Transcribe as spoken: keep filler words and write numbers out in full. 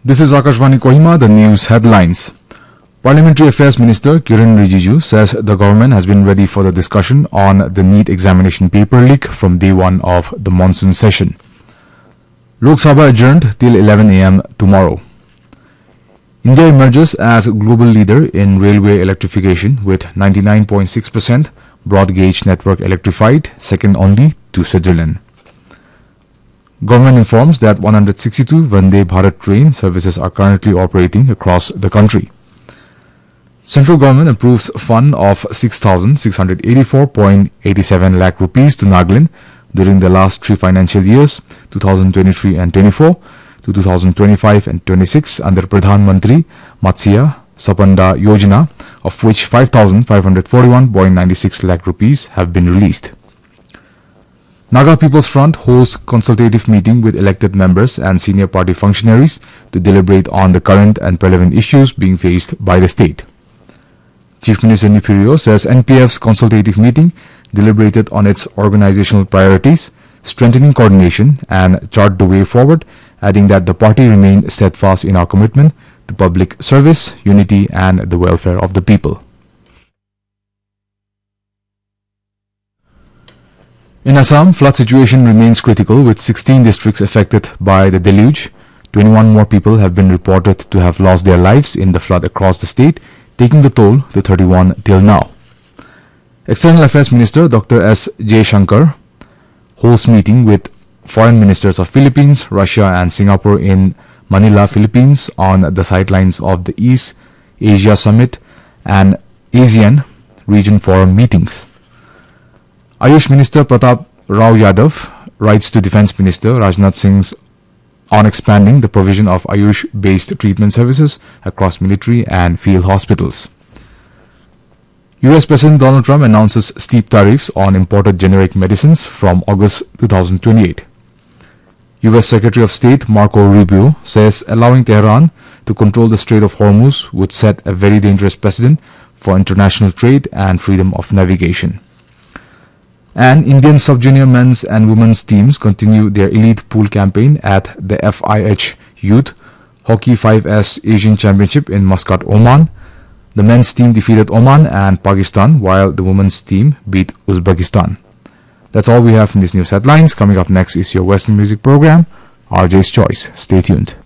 This is Akashvani Kohima, the news headlines. Parliamentary Affairs Minister Kiren Rijiju says the government has been ready for the discussion on the NEET examination paper leak from day one of the monsoon session. Lok Sabha adjourned till eleven a m tomorrow. India emerges as global leader in railway electrification with ninety-nine point six percent broad gauge network electrified, second only to Switzerland. Government informs that one hundred sixty-two Vande Bharat train services are currently operating across the country. Central government approves fund of six thousand six hundred eighty-four point eight seven lakh rupees to Nagaland during the last three financial years, two thousand twenty-three and twenty-four to two thousand twenty-five and twenty-six, under Pradhan Mantri Matsya Sapanda Yojana, of which five thousand five hundred forty-one point nine six lakh rupees have been released. Naga People's Front holds consultative meeting with elected members and senior party functionaries to deliberate on the current and relevant issues being faced by the state. Chief Minister Nipirio says N P F's consultative meeting deliberated on its organizational priorities, strengthening coordination and chart the way forward, adding that the party remained steadfast in our commitment to public service, unity and the welfare of the people. In Assam, flood situation remains critical with sixteen districts affected by the deluge. twenty-one more people have been reported to have lost their lives in the flood across the state, taking the toll to thirty-one till now. External Affairs Minister Doctor S. Jaishankar holds meeting with foreign ministers of Philippines, Russia and Singapore in Manila, Philippines on the sidelines of the East Asia Summit and ASEAN Region Forum meetings. Ayush Minister Pratap Rao Yadav writes to Defence Minister Rajnath Singh on expanding the provision of Ayush-based treatment services across military and field hospitals. U S President Donald Trump announces steep tariffs on imported generic medicines from August two thousand twenty-eight. U S Secretary of State Marco Rubio says allowing Tehran to control the Strait of Hormuz would set a very dangerous precedent for international trade and freedom of navigation. And Indian sub-junior men's and women's teams continue their elite pool campaign at the F I H Youth Hockey five S Asian Championship in Muscat, Oman. The men's team defeated Oman and Pakistan, while the women's team beat Uzbekistan. That's all we have from these news headlines. Coming up next is your Western music program, R J's Choice. Stay tuned.